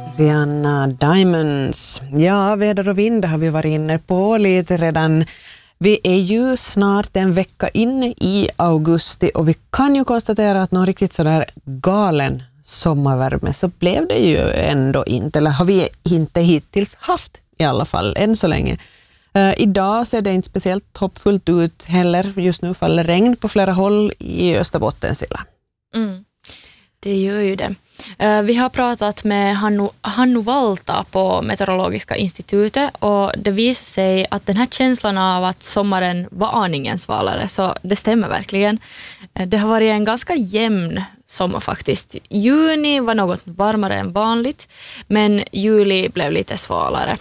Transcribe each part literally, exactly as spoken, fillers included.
Rihanna Diamonds. Ja, väder och vind har vi varit inne på lite redan. Vi är ju snart en vecka inne i augusti och vi kan ju konstatera att någon riktigt sådär galen sommarvärme så blev det ju ändå inte, eller har vi inte hittills haft i alla fall än så länge. Uh, idag ser det inte speciellt hoppfullt ut heller. Just nu faller regn på flera håll i Österbottensilla. Mm. Det gör ju det. Uh, vi har pratat med Hannu, Hannu Valta på Meteorologiska institutet och det visar sig att den här känslan av att sommaren var aningen svalare, så det stämmer verkligen. Uh, det har varit en ganska jämn sommar faktiskt. Juni var något varmare än vanligt, men juli blev lite svalare.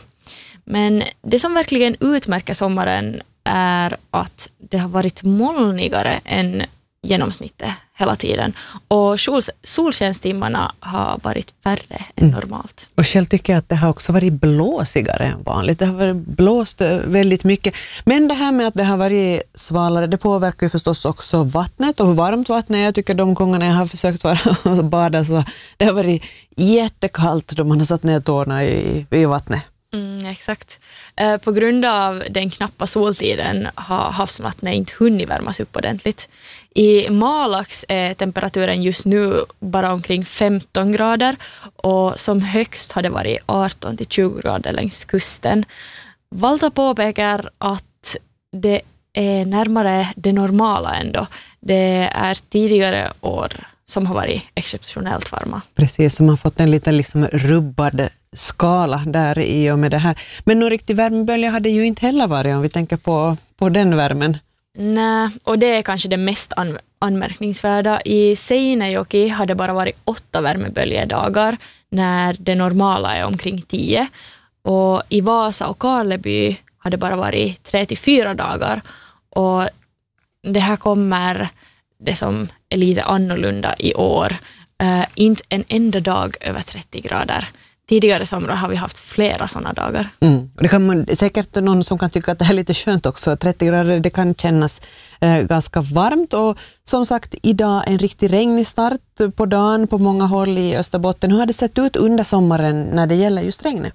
Men det som verkligen utmärker sommaren är att det har varit molnigare än genomsnittet hela tiden. Och sol, solskenstimmarna har varit färre än mm. normalt. Och själv tycker jag att det har också varit blåsigare än vanligt. Det har varit blåst väldigt mycket. Men det här med att det har varit svalare, det påverkar ju förstås också vattnet och hur varmt vattnet är. Jag tycker de gångerna jag har försökt vara och bada så det har varit jättekallt då man har satt ner tårna i, i vattnet. Mm, exakt. Eh, på grund av den knappa soltiden har havsvattnet inte hunnit värmas upp ordentligt. I Malax är temperaturen just nu bara omkring femton grader och som högst har det varit arton till tjugo grader längs kusten. Valta påpekar att det är närmare det normala ändå. Det är tidigare år som har varit exceptionellt varma. Precis, som har fått en liten liksom rubbad skala där i och med det här. Men någon riktig värmebölja hade ju inte heller varit om vi tänker på, på den värmen. Nej, och det är kanske det mest an- anmärkningsvärda. I Seinäjoki hade bara varit åtta värmeböljedagar när det normala är omkring tio. Och i Vasa och Karleby hade bara varit tre till fyra dagar. Och det här kommer det som är lite annorlunda i år. Uh, inte en enda dag över trettio grader. Tidigare somrar har vi haft flera sådana dagar. Mm. Och det kan man, säkert någon som kan tycka att det här är lite skönt också. trettio grader, det kan kännas eh, ganska varmt. Och som sagt, idag en riktigt regnig start på dagen på många håll i Österbotten. Hur har det sett ut under sommaren när det gäller just regnet?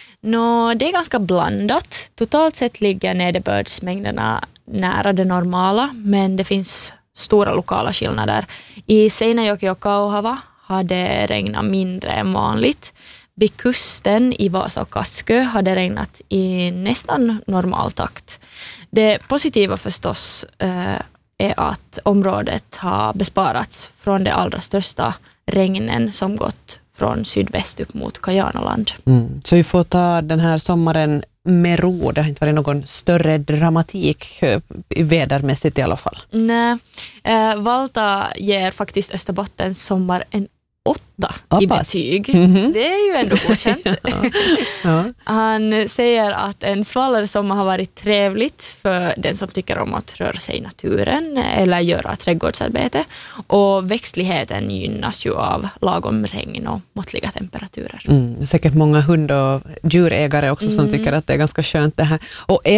Nå, det är ganska blandat. Totalt sett ligger nederbördsmängderna nära det normala, men det finns stora lokala skillnader. I Seinäjoki och Kauhava har det regnat mindre än vanligt. Vid kusten i Vasa och Kaskö har det regnat i nästan normal takt. Det positiva förstås eh, är att området har besparats från de allra största regnen som gått från sydväst upp mot Kajanaland. Mm. Så vi får ta den här sommaren med ro. Det har inte varit någon större dramatik vädermässigt i alla fall. Nej, eh, Valta ger faktiskt Österbottens sommar en åtta i betyg. Mm-hmm. Det är ju ändå godkänt. ja. Ja. Han säger att en svalare sommar har varit trevligt för den som tycker om att röra sig i naturen eller göra trädgårdsarbete. Och växtligheten gynnas ju av lagom regn och måttliga temperaturer. Mm. Säkert många hund- och djurägare också som mm. tycker att det är ganska skönt det här. Och